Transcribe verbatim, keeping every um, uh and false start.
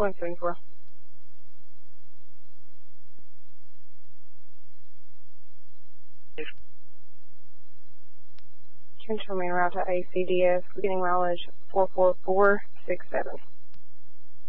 one seven four. Control main route to A C D S, beginning mileage four four four six seven.